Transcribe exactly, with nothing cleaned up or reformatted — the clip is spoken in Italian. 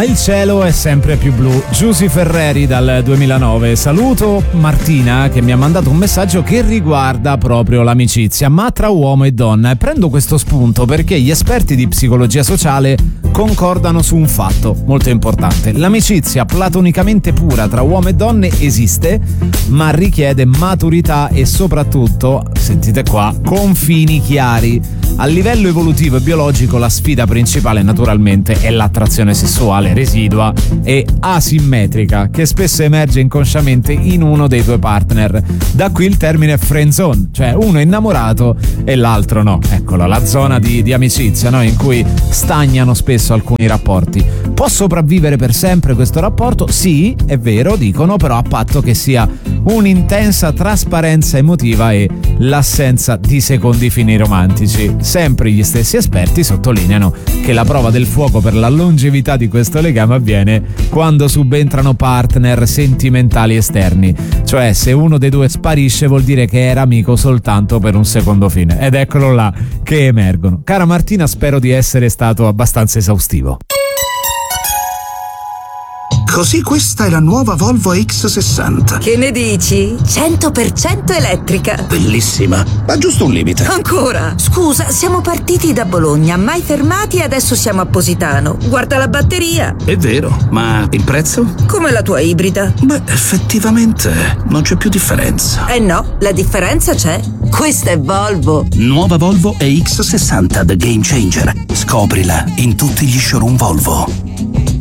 Ma il cielo è sempre più blu. Giusy Ferreri dal duemilanove. Saluto Martina che mi ha mandato un messaggio che riguarda proprio l'amicizia, ma tra uomo e donna. E prendo questo spunto perché gli esperti di psicologia sociale concordano su un fatto molto importante. L'amicizia platonicamente pura tra uomo e donne esiste, ma richiede maturità e soprattutto, sentite qua, confini chiari. A livello evolutivo e biologico la sfida principale naturalmente è l'attrazione sessuale residua e asimmetrica che spesso emerge inconsciamente in uno dei due partner. Da qui il termine friendzone, cioè uno è innamorato e l'altro no. Eccolo, la zona di, di amicizia, no? In cui stagnano spesso alcuni rapporti. Può sopravvivere per sempre questo rapporto? Sì, è vero, dicono, però a patto che sia un'intensa trasparenza emotiva e l'assenza di secondi fini romantici. Sempre gli stessi esperti sottolineano che la prova del fuoco per la longevità di questo legame avviene quando subentrano partner sentimentali esterni, cioè se uno dei due sparisce vuol dire che era amico soltanto per un secondo fine, ed eccolo là che emergono. Cara Martina, spero di essere stato abbastanza esaustivo. Così questa è la nuova Volvo X sessanta. Che ne dici? cento per cento elettrica. Bellissima, ma giusto un limite. Ancora? Scusa, siamo partiti da Bologna, mai fermati e adesso siamo a Positano. Guarda la batteria. È vero, ma il prezzo? Come la tua ibrida. Beh, effettivamente non c'è più differenza. Eh no, la differenza c'è. Questa è Volvo. Nuova Volvo E X sessanta The Game Changer. Scoprila in tutti gli showroom Volvo.